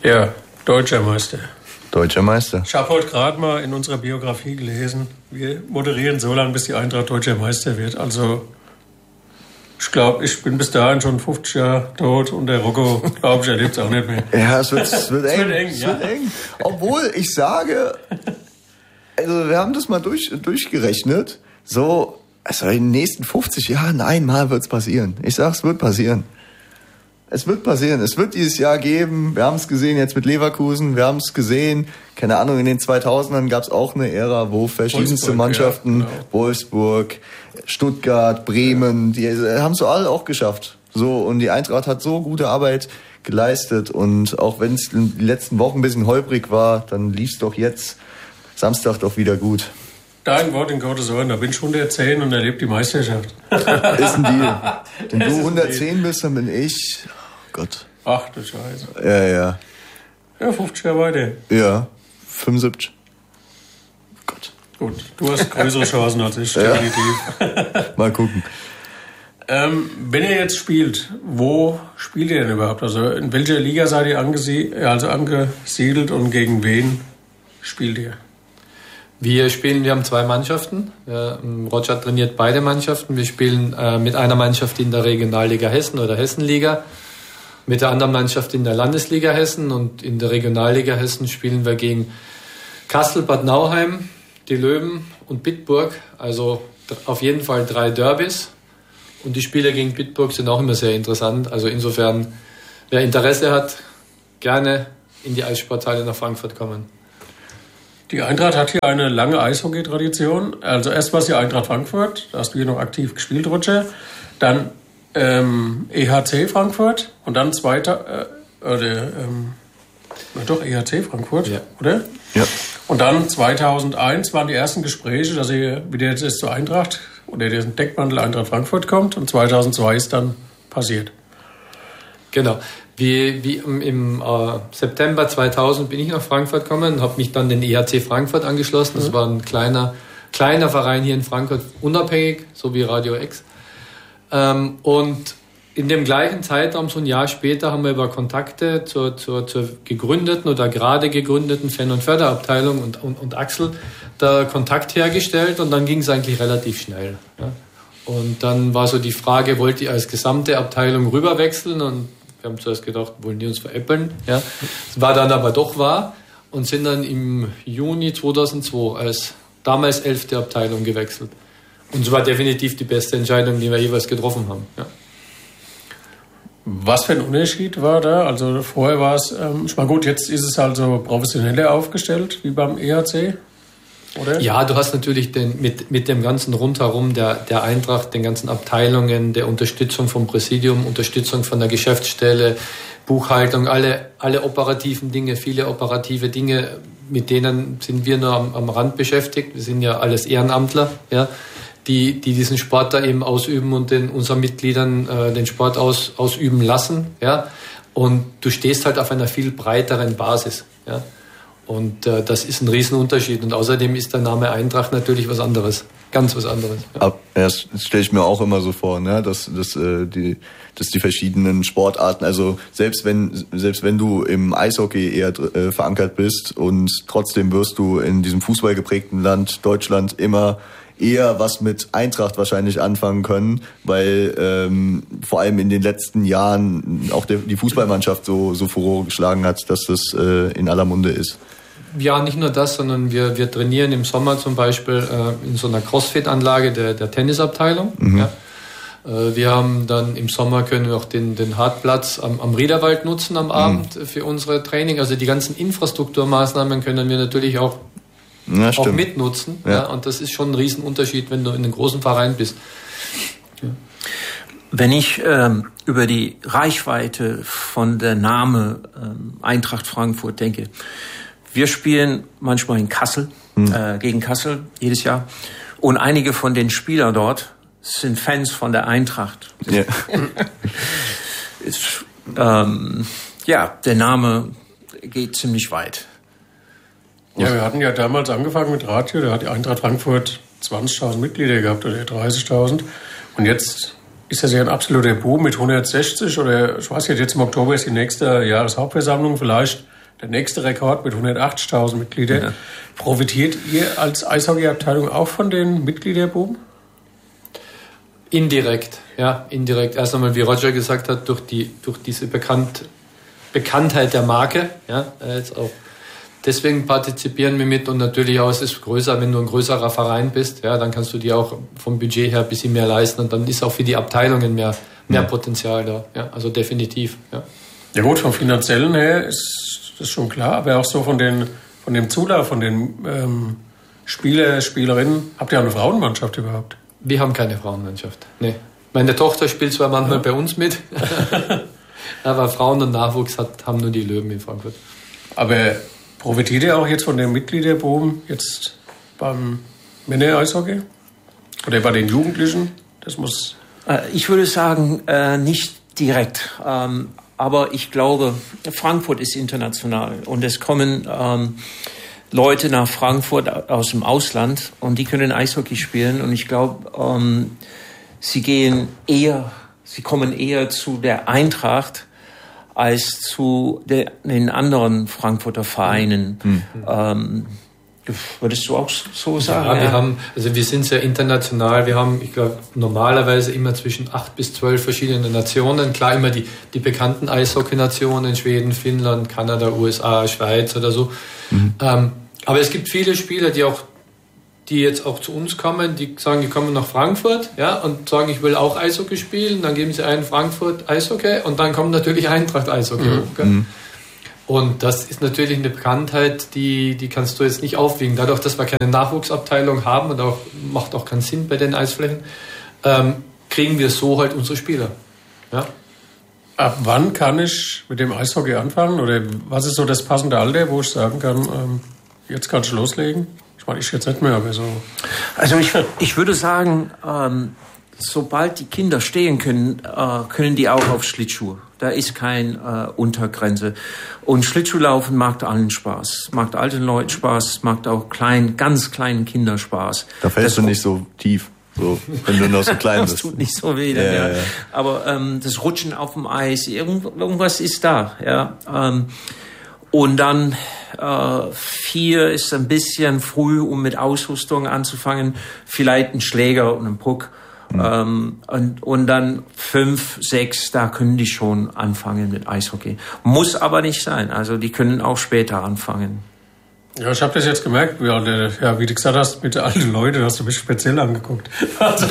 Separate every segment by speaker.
Speaker 1: Ja, deutscher Meister.
Speaker 2: Deutscher Meister.
Speaker 1: Ich habe heute gerade mal in unserer Biografie gelesen, wir moderieren so lange, bis die Eintracht deutscher Meister wird. Also ich glaube, ich bin bis dahin schon 50 Jahre tot und der Rocco, glaube ich, erlebt es auch nicht mehr.
Speaker 2: Ja, es wird eng.
Speaker 1: Es wird eng.
Speaker 2: Obwohl, ich sage, also wir haben das mal durchgerechnet, so, also in den nächsten 50 Jahren einmal wird es passieren. Ich sage, es wird passieren. Es wird passieren. Es wird dieses Jahr geben. Wir haben es gesehen jetzt mit Leverkusen. Wir haben es gesehen. Keine Ahnung, in den 2000ern gab es auch eine Ära, wo verschiedenste Mannschaften, genau. Wolfsburg, Stuttgart, Bremen, die haben es so alle auch geschafft. So, und die Eintracht hat so gute Arbeit geleistet. Und auch wenn es in den letzten Wochen ein bisschen holprig war, dann lief es doch jetzt Samstag doch wieder gut.
Speaker 1: Dein Wort in Gottes Ohren, da bin ich 110 und erlebt die Meisterschaft.
Speaker 2: Ist ein Deal. Wenn du 110 bist, dann bin ich... Gott.
Speaker 1: Ach du Scheiße.
Speaker 2: Ja.
Speaker 1: Ja, 50 Jahre weiter.
Speaker 2: Ja, 75. Gott.
Speaker 1: Gut, du hast größere Chancen als ich, definitiv.
Speaker 2: Mal gucken.
Speaker 1: Wenn ihr jetzt spielt, wo spielt ihr denn überhaupt? Also in welcher Liga seid ihr angesiedelt und gegen wen spielt ihr?
Speaker 3: Wir haben 2 Mannschaften. Roger trainiert beide Mannschaften. Wir spielen mit einer Mannschaft in der Regionalliga Hessen oder Hessenliga, mit der anderen Mannschaft in der Landesliga Hessen, und in der Regionalliga Hessen spielen wir gegen Kassel, Bad Nauheim, die Löwen und Bitburg. Also auf jeden Fall 3 Derbys. Und die Spiele gegen Bitburg sind auch immer sehr interessant. Also insofern, wer Interesse hat, gerne in die Eissporthalle nach Frankfurt kommen.
Speaker 1: Die Eintracht hat hier eine lange Eishockey-Tradition. Also erst war es die Eintracht Frankfurt, da hast du hier noch aktiv gespielt, Roger. Dann EHC Frankfurt und dann EHC Frankfurt, ja. Oder?
Speaker 2: Ja.
Speaker 1: Und dann 2001 waren die ersten Gespräche, dass ihr wieder jetzt zur Eintracht oder der Deckmantel Eintracht Frankfurt kommt, und 2002 ist dann passiert.
Speaker 3: Genau. Wie im September 2000 bin ich nach Frankfurt gekommen und habe mich dann den EHC Frankfurt angeschlossen. Das war ein kleiner Verein hier in Frankfurt, unabhängig, so wie Radio X. Und in dem gleichen Zeitraum, so ein Jahr später, haben wir über Kontakte zur gegründeten oder gerade gegründeten Fan- und Förderabteilung und Axel da Kontakt hergestellt, und dann ging es eigentlich relativ schnell. Ja. Und dann war so die Frage, wollt ihr als gesamte Abteilung rüberwechseln? Und wir haben zuerst gedacht, wollen die uns veräppeln? Ja. Das war dann aber doch wahr, und sind dann im Juni 2002 als damals 11. Abteilung gewechselt. Und es war definitiv die beste Entscheidung, die wir jeweils getroffen haben. Ja.
Speaker 1: Was für ein Unterschied war da? Also vorher war es, ich meine gut, jetzt ist es also professioneller aufgestellt, wie beim EHC, oder?
Speaker 3: Ja, du hast natürlich mit dem ganzen Rundherum der Eintracht, den ganzen Abteilungen, der Unterstützung vom Präsidium, Unterstützung von der Geschäftsstelle, Buchhaltung, alle operativen Dinge, viele operative Dinge, mit denen sind wir nur am Rand beschäftigt. Wir sind ja alles Ehrenamtler, ja, die diesen Sport da eben ausüben und unseren Mitgliedern den Sport ausüben lassen. Ja. Und du stehst halt auf einer viel breiteren Basis. Ja. Und das ist ein Riesenunterschied. Und außerdem ist der Name Eintracht natürlich was anderes. Ganz was anderes. Ja.
Speaker 2: Das stelle ich mir auch immer so vor, ne? dass die verschiedenen Sportarten, also selbst wenn du im Eishockey eher verankert bist, und trotzdem wirst du in diesem fußballgeprägten Land Deutschland immer eher was mit Eintracht wahrscheinlich anfangen können, weil vor allem in den letzten Jahren auch die Fußballmannschaft so Furore geschlagen hat, dass das in aller Munde ist.
Speaker 3: Ja, nicht nur das, sondern wir trainieren im Sommer zum Beispiel in so einer Crossfit-Anlage der Tennisabteilung. Mhm. Ja. Wir haben dann im Sommer können wir auch den Hartplatz am Riederwald nutzen am Abend für unsere Training. Also die ganzen Infrastrukturmaßnahmen können wir natürlich auch mitnutzen. Ja. Ja, und das ist schon ein Riesenunterschied, wenn du in einem großen Verein bist. Ja.
Speaker 4: Wenn ich über die Reichweite von der Name Eintracht Frankfurt denke, wir spielen manchmal in Kassel, gegen Kassel jedes Jahr, und einige von den Spielern dort sind Fans von der Eintracht. Ja. Der Name geht ziemlich weit.
Speaker 1: Ja, wir hatten ja damals angefangen mit Radio, da hat die Eintracht Frankfurt 20.000 Mitglieder gehabt oder 30.000. Und jetzt ist das ja ein absoluter Boom mit 160 oder ich weiß nicht, jetzt im Oktober ist die nächste Jahreshauptversammlung. Vielleicht der nächste Rekord mit 180.000 Mitgliedern. Ja. Profitiert ihr als Eishockeyabteilung auch von den Mitgliederboom?
Speaker 3: Indirekt, ja, indirekt. Erst einmal, wie Roger gesagt hat, durch diese Bekanntheit der Marke, ja, jetzt auch. Deswegen partizipieren wir mit und natürlich auch, es ist größer, wenn du ein größerer Verein bist, ja, dann kannst du dir auch vom Budget her ein bisschen mehr leisten und dann ist auch für die Abteilungen mehr Potenzial da, ja, also definitiv, ja.
Speaker 1: Ja gut, vom Finanziellen her ist das schon klar, aber auch so von dem Zulauf, von den Spieler, Spielerinnen, habt ihr auch eine Frauenmannschaft überhaupt?
Speaker 3: Wir haben keine Frauenmannschaft. Nee. Meine Tochter spielt zwar manchmal bei uns mit, aber Frauen und Nachwuchs haben nur die Löwen in Frankfurt.
Speaker 1: Aber profitiert ihr auch jetzt von dem Mitgliederboom jetzt beim Männer-Eishockey? Oder bei den Jugendlichen? Das muss...
Speaker 4: Ich würde sagen, nicht direkt. Aber ich glaube, Frankfurt ist international und es kommen Leute nach Frankfurt aus dem Ausland und die können Eishockey spielen und ich glaube, sie kommen eher zu der Eintracht als zu den anderen Frankfurter Vereinen. Würdest du auch so sagen?
Speaker 3: Ja, wir sind sehr international. Wir haben, ich glaube, normalerweise immer zwischen 8 bis 12 verschiedene Nationen. Klar, immer die bekannten Eishockey-Nationen, Schweden, Finnland, Kanada, USA, Schweiz oder so. Aber es gibt viele Spieler, die jetzt auch zu uns kommen, die sagen, die kommen nach Frankfurt, ja, und sagen, ich will auch Eishockey spielen. Dann geben sie ein Frankfurt Eishockey und dann kommt natürlich Eintracht Eishockey hoch. Und das ist natürlich eine Bekanntheit, die kannst du jetzt nicht aufwiegen. Dadurch, dass wir keine Nachwuchsabteilung haben und auch macht auch keinen Sinn bei den Eisflächen, kriegen wir so halt unsere Spieler. Ja.
Speaker 1: Ab wann kann ich mit dem Eishockey anfangen? Oder was ist so das passende Alter, wo ich sagen kann, jetzt kannst du loslegen? Ich meine, ich jetzt nicht mehr, aber so.
Speaker 4: Also ich würde sagen, sobald die Kinder stehen können, können die auch auf Schlittschuhe. Da ist keine Untergrenze. Und Schlittschuhlaufen macht allen Spaß. Macht alten Leuten Spaß, macht auch ganz kleinen Kindern Spaß.
Speaker 2: Da fällst du nicht so tief, so, wenn du noch so klein bist.
Speaker 4: Das tut nicht so weh. Ja. Aber das Rutschen auf dem Eis, irgendwas ist da. Ja. Und dann 4 ist ein bisschen früh, um mit Ausrüstung anzufangen. Vielleicht ein Schläger und ein Puck. Und dann 5, 6, da können die schon anfangen mit Eishockey. Muss aber nicht sein. Also die können auch später anfangen.
Speaker 1: Ja, ich habe das jetzt gemerkt, wie du gesagt hast, mit alten Leuten, hast du mich speziell angeguckt. Also,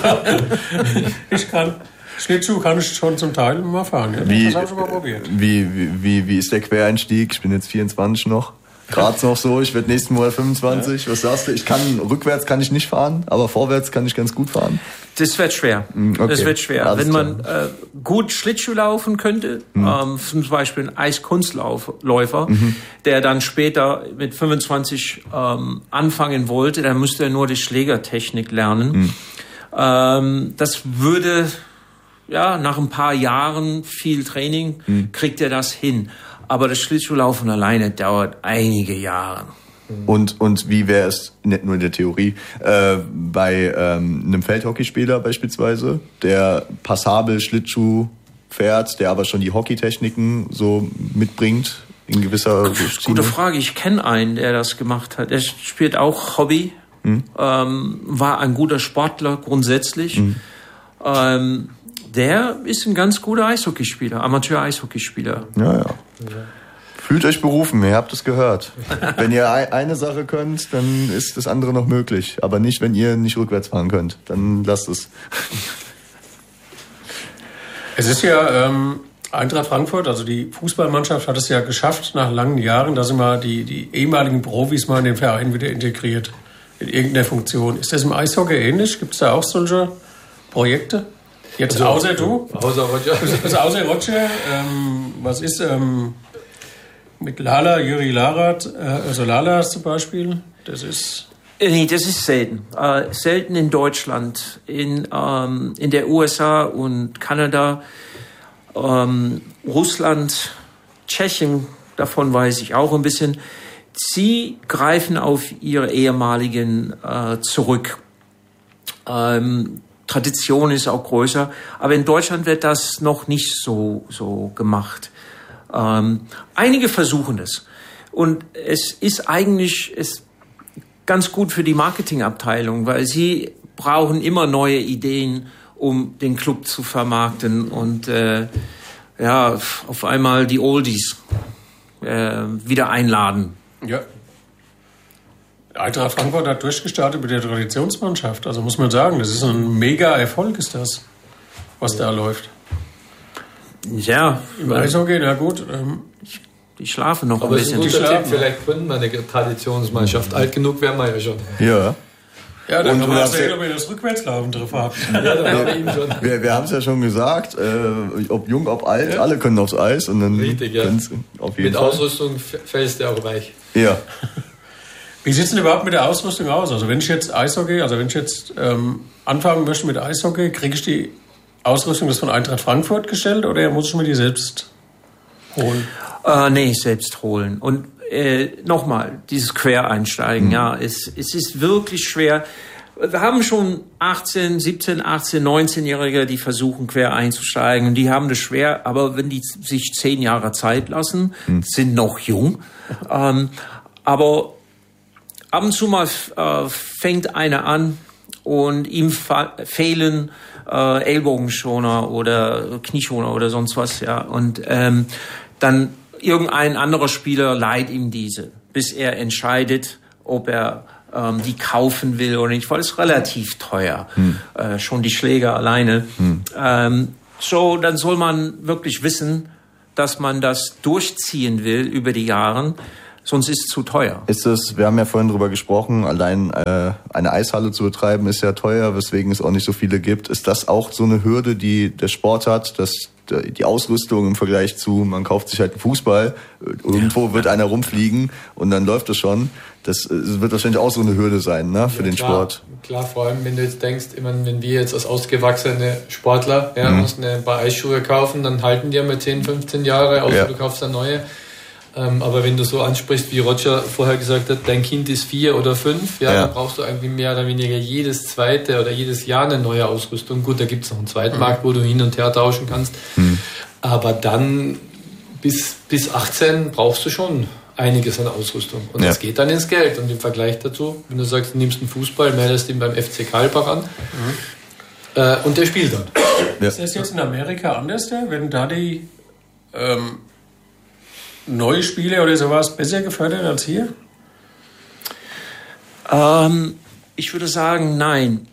Speaker 1: Schlittschuh kann ich schon zum Teil mal fahren. Ja? Das habe ich schon mal probiert.
Speaker 2: Wie ist der Quereinstieg? Ich bin jetzt 24 noch. Gerade noch so, ich werde nächsten Monat 25. Ja. Was sagst du? Rückwärts kann ich nicht fahren, aber vorwärts kann ich ganz gut fahren.
Speaker 4: Das wird schwer.
Speaker 2: Okay.
Speaker 4: Das wird schwer. Alles Wenn man gut Schlittschuh laufen könnte, zum Beispiel ein Eiskunstläufer, der dann später mit 25 anfangen wollte, dann müsste er nur die Schlägertechnik lernen. Das würde, ja, nach ein paar Jahren viel Training, kriegt er das hin. Aber das Schlittschuhlaufen alleine dauert einige Jahre.
Speaker 2: Und wie wäre es, nicht nur in der Theorie, bei einem Feldhockeyspieler beispielsweise, der passabel Schlittschuh fährt, der aber schon die Hockeytechniken so mitbringt in gewisser
Speaker 4: Gute Frage, ich kenne einen, der das gemacht hat. Er spielt auch Hobby, war ein guter Sportler grundsätzlich. Der ist ein ganz guter Eishockeyspieler, Amateur-Eishockeyspieler.
Speaker 2: Ja. Fühlt euch berufen, ihr habt es gehört. Wenn ihr eine Sache könnt, dann ist das andere noch möglich. Aber nicht, wenn ihr nicht rückwärts fahren könnt. Dann lasst es.
Speaker 1: Es ist ja Eintracht Frankfurt, also die Fußballmannschaft hat es ja geschafft, nach langen Jahren, dass immer die ehemaligen Profis mal in den Verein wieder integriert. In irgendeiner Funktion. Ist das im Eishockey ähnlich? Gibt es da auch solche Projekte? Jetzt also, außer du?
Speaker 3: Außer Roger.
Speaker 1: Also außer Roger, was ist mit Lala, Juri Larat, also Lala zum Beispiel? Das ist...
Speaker 4: Nee, das ist selten. Selten in Deutschland. In der USA und Kanada, Russland, Tschechien, davon weiß ich auch ein bisschen. Sie greifen auf ihre ehemaligen zurück. Tradition ist auch größer, aber in Deutschland wird das noch nicht so gemacht. Einige versuchen es. Und es ist eigentlich ganz gut für die Marketingabteilung, weil sie brauchen immer neue Ideen, um den Club zu vermarkten und auf einmal die Oldies wieder einladen.
Speaker 1: Ja. Eintracht Frankfurt hat durchgestartet mit der Traditionsmannschaft. Also muss man sagen, das ist ein mega Erfolg, ist das, was da läuft.
Speaker 4: Ja.
Speaker 1: Im Eishockey, na gut.
Speaker 4: Die schlafen noch
Speaker 3: aber
Speaker 4: ein bisschen.
Speaker 3: Aber es ist ein guter Tipp, vielleicht gründen wir eine Traditionsmannschaft. Alt genug wären wir ja schon.
Speaker 2: Ja.
Speaker 1: Ja, dann haben wir das das Rückwärtslaufen drin gehabt.
Speaker 2: Wir haben es ja schon gesagt, ob jung, ob alt, alle können aufs Eis. Und dann
Speaker 3: richtig, ja.
Speaker 2: Auf jeden
Speaker 3: mit
Speaker 2: Fall.
Speaker 3: Ausrüstung fällst du auch weich.
Speaker 2: Ja.
Speaker 1: Wie sieht es denn überhaupt mit der Ausrüstung aus? Also wenn ich jetzt anfangen möchte mit Eishockey, kriege ich die Ausrüstung das von Eintracht Frankfurt gestellt oder muss ich mir die selbst holen?
Speaker 4: Nee, selbst holen. Und nochmal, dieses Quereinsteigen, es ist wirklich schwer. Wir haben schon 17, 18, 19-Jährige, die versuchen, quer einzusteigen. Und die haben das schwer, aber wenn die sich 10 Jahre Zeit lassen, sind noch jung. Aber ab und zu mal fängt einer an und ihm fehlen Ellbogenschoner oder Knieschoner oder sonst was, ja. Und dann irgendein anderer Spieler leiht ihm diese, bis er entscheidet, ob er die kaufen will oder nicht, weil es relativ teuer, schon die Schläger alleine. Dann soll man wirklich wissen, dass man das durchziehen will über die Jahre, sonst ist es zu teuer.
Speaker 2: Wir haben ja vorhin drüber gesprochen, allein eine Eishalle zu betreiben ist ja teuer, weswegen es auch nicht so viele gibt. Ist das auch so eine Hürde, die der Sport hat, dass die Ausrüstung im Vergleich zu, man kauft sich halt einen Fußball, irgendwo wird einer rumfliegen und dann läuft es schon. Das wird wahrscheinlich auch so eine Hürde sein, ne, für den Sport.
Speaker 3: Klar, vor allem, wenn du jetzt denkst, wenn wir jetzt als ausgewachsene Sportler uns ein paar Eisschuhe kaufen, dann halten die ja mit 10, 15 Jahre, außer du kaufst eine neue. Aber wenn du so ansprichst, wie Roger vorher gesagt hat, dein Kind ist 4 oder 5, dann brauchst du eigentlich mehr oder weniger jedes zweite oder jedes Jahr eine neue Ausrüstung. Gut, da gibt es noch einen Zweitmarkt, wo du hin und her tauschen kannst. Aber dann bis 18 brauchst du schon einiges an Ausrüstung. Und das geht dann ins Geld. Und im Vergleich dazu, wenn du sagst, du nimmst einen Fußball, meldest ihn beim FC Karlbach an und der spielt dann.
Speaker 1: Ist das jetzt in Amerika anders? Werden da die neue Spiele oder sowas besser gefördert als hier?
Speaker 4: Ich würde sagen, nein.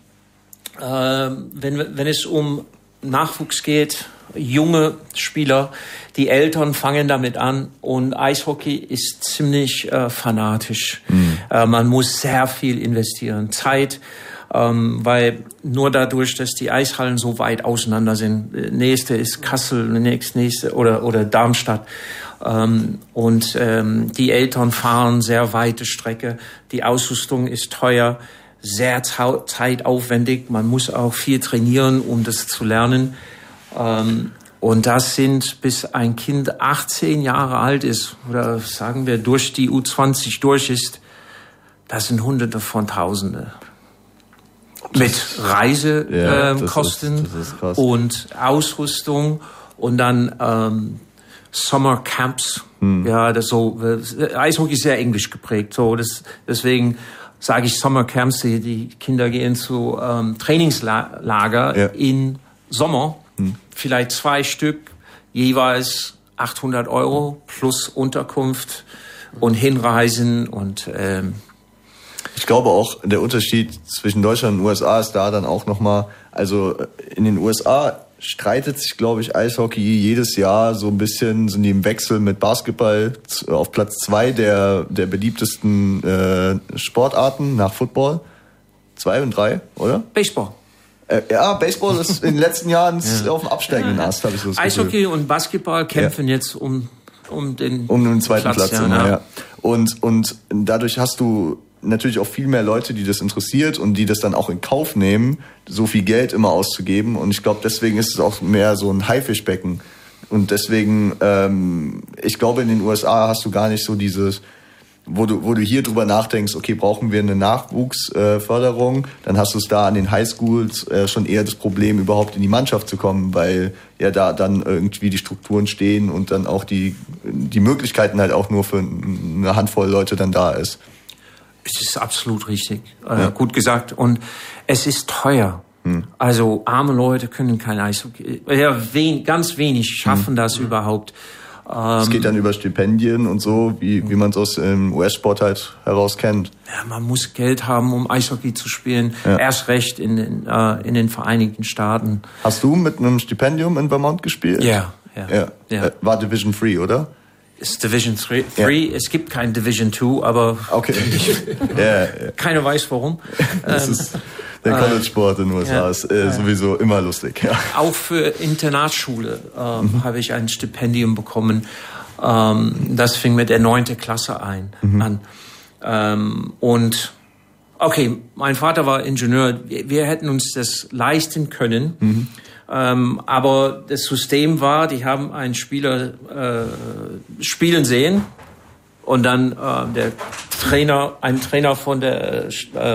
Speaker 4: Wenn es um Nachwuchs geht, junge Spieler, die Eltern fangen damit an und Eishockey ist ziemlich fanatisch. Man muss sehr viel investieren, Zeit, weil nur dadurch, dass die Eishallen so weit auseinander sind, nächste ist Kassel, nächste oder Darmstadt. Und die Eltern fahren sehr weite Strecke. Die Ausrüstung ist teuer, sehr zeitaufwendig. Man muss auch viel trainieren, um das zu lernen. Und das sind, bis ein Kind 18 Jahre alt ist, oder sagen wir, durch die U20 durch ist, das sind Hunderte von Tausende. Mit Reisekosten und Ausrüstung und dann Summer Camps, Eishockey ist sehr englisch geprägt, deswegen sage ich Summer Camps, die Kinder gehen zu Trainingslager in Sommer, vielleicht 2 Stück, jeweils 800 € plus Unterkunft und Hinreisen und
Speaker 2: ich glaube auch, der Unterschied zwischen Deutschland und USA ist da dann auch nochmal, also in den USA streitet sich, glaube ich, Eishockey jedes Jahr so ein bisschen, sind die im Wechsel mit Basketball auf Platz 2 der beliebtesten Sportarten nach Football. 2 und 3, oder?
Speaker 4: Baseball.
Speaker 2: Baseball ist in den letzten Jahren auf dem absteigenden Ast, habe ich so das Gefühl.
Speaker 4: Eishockey und Basketball kämpfen jetzt um den
Speaker 2: zweiten Platz immer, ja. Und dadurch hast du natürlich auch viel mehr Leute, die das interessiert und die das dann auch in Kauf nehmen, so viel Geld immer auszugeben. Und ich glaube, deswegen ist es auch mehr so ein Haifischbecken. Und deswegen, ich glaube, in den USA hast du gar nicht so dieses wo du hier drüber nachdenkst, okay, brauchen wir eine Nachwuchsförderung, dann hast du es da an den Highschools schon eher das Problem, überhaupt in die Mannschaft zu kommen, weil ja da dann irgendwie die Strukturen stehen und dann auch die Möglichkeiten halt auch nur für eine Handvoll Leute dann da ist.
Speaker 4: Es ist absolut richtig, gut gesagt. Und es ist teuer. Also arme Leute können kein Eishockey. Ja, ganz wenig schaffen das überhaupt.
Speaker 2: Es geht dann über Stipendien und so, wie man es aus dem US-Sport halt heraus kennt.
Speaker 4: Ja, man muss Geld haben, um Eishockey zu spielen. Ja. Erst recht in den Vereinigten Staaten.
Speaker 2: Hast du mit einem Stipendium in Vermont gespielt?
Speaker 4: Ja.
Speaker 2: War Division 3, oder?
Speaker 4: Ist Division 3. Ja. Es gibt kein Division 2, aber
Speaker 2: okay.
Speaker 4: Keiner weiß warum.
Speaker 2: Das ist der College-Sport in den USA ist sowieso immer lustig. Ja.
Speaker 4: Auch für Internatsschule habe ich ein Stipendium bekommen. Das fing mit der 9. Klasse an. Und okay, mein Vater war Ingenieur. Wir hätten uns das leisten können. Aber das System war, die haben einen Spieler spielen sehen und dann ein Trainer von der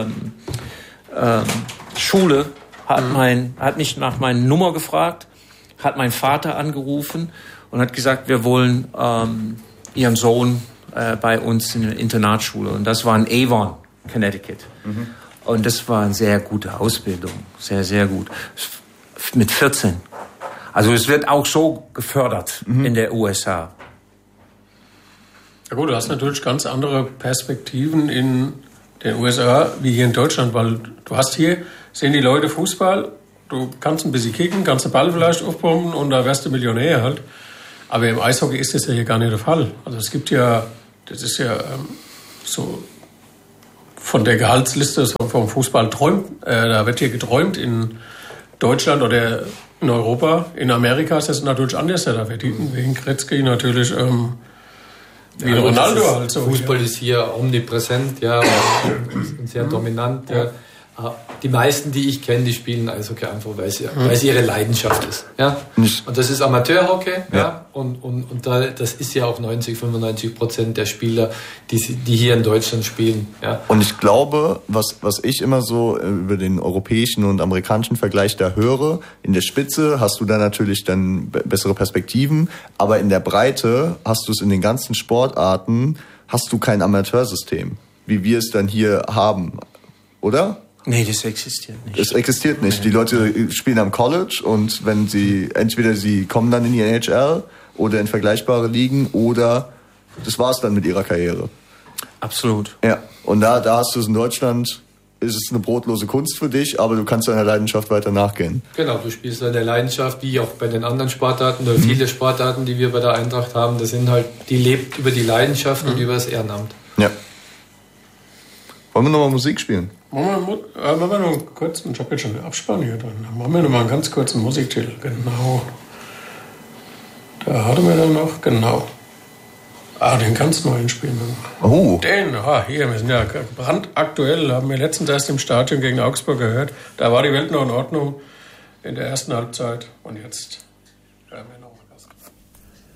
Speaker 4: Schule hat mich nach meiner Nummer gefragt, hat meinen Vater angerufen und hat gesagt, wir wollen ihren Sohn bei uns in der Internatsschule. Und das war in Avon, Connecticut. Und das war eine sehr gute Ausbildung, sehr, sehr gut. Mit 14. Also es wird auch so gefördert in der USA.
Speaker 1: Ja gut, du hast natürlich ganz andere Perspektiven in den USA wie hier in Deutschland, weil du hast hier, sehen die Leute Fußball, du kannst ein bisschen kicken, kannst den Ball vielleicht aufpumpen und da wärst du Millionär halt. Aber im Eishockey ist das ja hier gar nicht der Fall. Also es gibt ja, das ist ja so von der Gehaltsliste so vom Fußball da wird hier geträumt in Deutschland oder in Europa. In Amerika ist das natürlich anders. Da verdient wegen Gretzky natürlich wie Ronaldo halt so.
Speaker 3: Fußball ist hier omnipräsent, und sehr dominant. Ja. Die meisten, die ich kenne, die spielen Eishockey einfach, weil es ihre Leidenschaft ist. Ja? Und das ist Amateurhockey. Ja. Und das ist ja auch 90-95% der Spieler, die hier in Deutschland spielen. Ja.
Speaker 2: Und ich glaube, was ich immer so über den europäischen und amerikanischen Vergleich da höre, in der Spitze hast du da natürlich dann bessere Perspektiven, aber in der Breite hast du es in den ganzen Sportarten, hast du kein Amateursystem, wie wir es dann hier haben, oder?
Speaker 4: Nee, das existiert nicht.
Speaker 2: Es existiert nicht. Die Leute spielen am College und wenn entweder sie kommen dann in die NHL oder in vergleichbare Ligen oder das war's dann mit ihrer Karriere.
Speaker 4: Absolut.
Speaker 2: Ja. Und da hast du es in Deutschland, ist es eine brotlose Kunst für dich, aber du kannst deiner Leidenschaft weiter nachgehen.
Speaker 3: Genau, du spielst deine Leidenschaft, wie auch bei den anderen Sportarten oder viele Sportarten, die wir bei der Eintracht haben, das sind halt, die lebt über die Leidenschaft und über das Ehrenamt.
Speaker 2: Ja. Wollen wir nochmal Musik spielen?
Speaker 1: Machen wir noch einen kurzen, ich habe jetzt schon den Abspann hier drin. Machen wir nochmal einen ganz kurzen Musiktitel, genau. Da hatten wir dann noch, genau. Den ganz neuen spielen wir.
Speaker 2: Oh.
Speaker 1: Hier, wir sind ja brandaktuell, haben wir letztens erst im Stadion gegen Augsburg gehört. Da war die Welt noch in Ordnung in der ersten Halbzeit. Und jetzt hören wir noch.